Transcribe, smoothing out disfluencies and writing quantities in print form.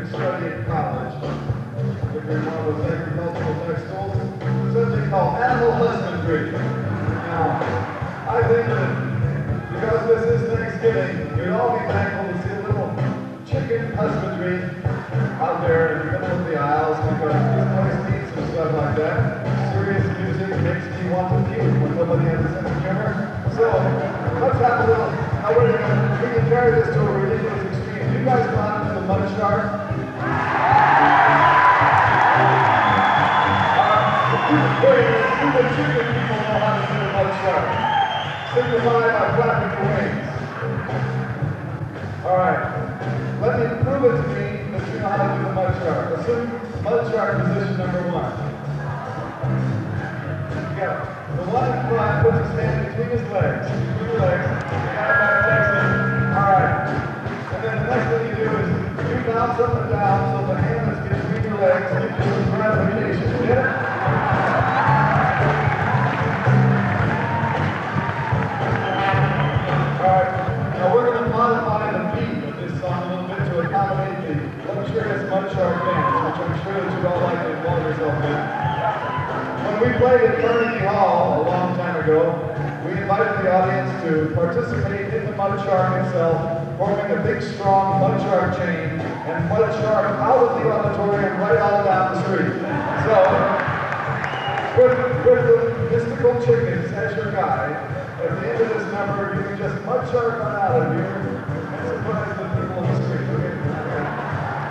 study in college, if you're one of those agricultural type schools, something called animal husbandry. Now, I think that because this is Thanksgiving, you'd all be thankful to see a little chicken husbandry out there in the middle of the aisles, because this place needs some stuff like that. Serious music makes me want to puke when nobody has a sense of humor. So, let's have a little, now we can carry this to a ridiculous extreme. You guys gone to the Mud Shark? Even chicken people know how to do the Mud Shark. Signified by flapping your wings. Alright, let me prove it to me that you know how to do the Mud Shark. Assume Mud Shark position number 1. The one in front puts his hand between his legs. Between your legs. Alright. And then the next thing you do is you bounce up and down so the hand that's between your legs gives you some gratification. Get it? Alright. Now we're going to modify the beat of this song a little bit to accommodate the luxurious Mud Shark dance, which I'm sure that you'd all like to involve yourself in. When we played at Carnegie Hall a long time ago, we invited the audience to participate in the Mud Shark itself, forming a big, strong Mud Shark chain, and Mud Shark out of the auditorium right all down the street. So, with the mystical chickens as your guide, at the end of this number, you can just Mud Shark on out of here and surprise the